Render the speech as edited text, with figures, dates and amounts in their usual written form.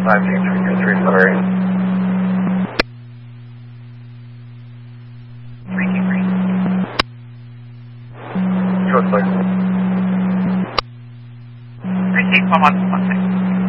523 Sunray. 323. Short flight. 36, 1 1 6.